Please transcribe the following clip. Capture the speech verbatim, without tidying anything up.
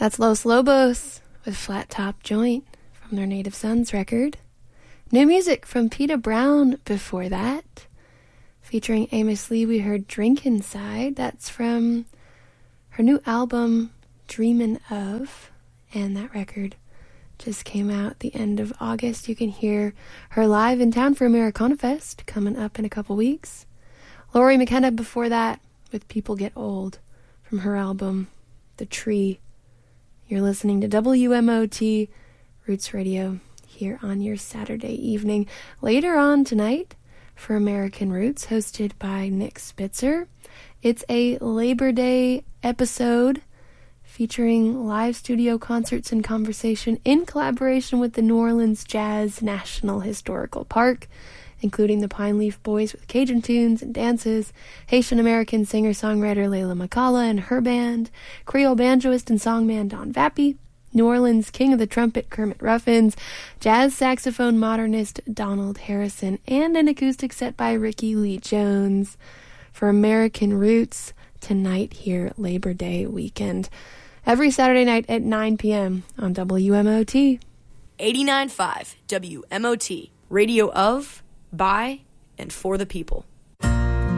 That's Los Lobos with Flat Top Joint from their Native Sons record. New music from Peta Brown before that. Featuring Amos Lee, we heard Drink Inside. That's from her new album, Dreamin' Of. And that record just came out at the end of August. You can hear her live in town for Americana Fest coming up in a couple weeks. Laurie McKenna before that with People Get Old from her album, The Tree. You're listening to W M O T Roots Radio here on your Saturday evening. Later on tonight, for American Roots, hosted by Nick Spitzer. It's a Labor Day episode featuring live studio concerts and conversation in collaboration with the New Orleans Jazz National Historical Park, including the Pine Leaf Boys with Cajun tunes and dances, Haitian-American singer-songwriter Layla McCalla and her band, Creole banjoist and songman Don Vappy, New Orleans King of the Trumpet Kermit Ruffins, jazz saxophone modernist Donald Harrison, and an acoustic set by Ricky Lee Jones. For American Roots, tonight here, Labor Day weekend. Every Saturday night at nine p.m. on W M O T. eighty-nine point five W M O T, radio of, by, and for the people.